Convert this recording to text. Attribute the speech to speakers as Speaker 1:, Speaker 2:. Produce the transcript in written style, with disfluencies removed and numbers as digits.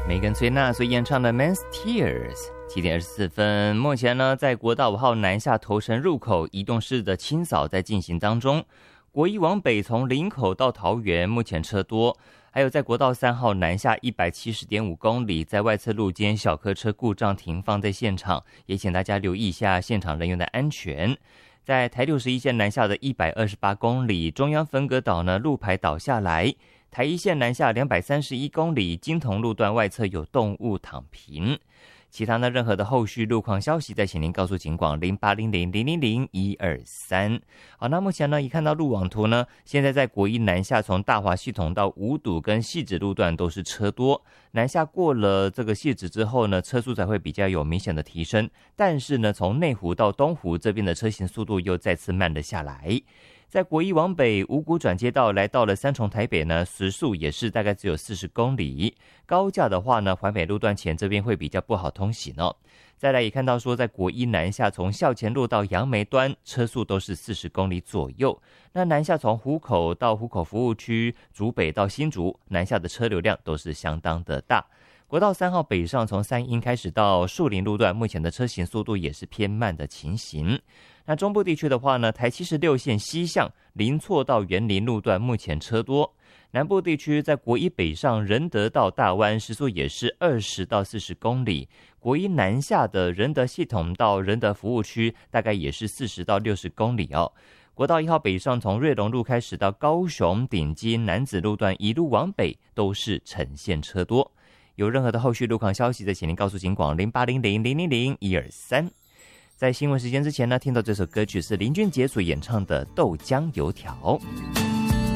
Speaker 1: 梅根崔娜所演唱的《Man's Tears》。7点24分，目前呢，在国道5号南下头城入口移动式的清扫在进行当中。国一往北从林口到桃园，目前车多。还有在国道3号南下170.5公里，在外侧路间小客车故障停放在现场，也请大家留意一下现场人员的安全。在台61线南下的128公里，中央分隔岛呢路牌倒下来。台1线南下231公里，金同路段外侧有动物躺平。其他呢任何的后续路况消息，再请您告诉警广0800000123。好，那目前呢一看到路网图呢，现在在国一南下从大华系统到五堵跟汐止路段都是车多，南下过了这个汐止之后呢，车速才会比较有明显的提升，但是呢从内湖到东湖这边的车行速度又再次慢了下来。在国一往北五股转接道来到了三重台北呢，时速也是大概只有40公里。高架的话呢，环北路段前这边会比较不好通行哦。再来也看到说，在国一南下从校前路到杨梅端，车速都是40公里左右。那南下从湖口到湖口服务区、竹北到新竹，南下的车流量都是相当的大。国道3号北上从三鶯开始到树林路段，目前的车行速度也是偏慢的情形。那中部地区的话呢，台76线西向林错到园林路段目前车多。南部地区在国一北上仁德到大湾，时速也是20到40公里。国一南下的仁德系统到仁德服务区，大概也是40到60公里哦。国道1号北上从瑞隆路开始到高雄顶基楠梓路段，一路往北都是呈现车多。有任何的后续路况消息，再请您告诉警广0800000123。在新闻时间之前呢，听到这首歌曲是林俊杰所演唱的《豆浆油条》。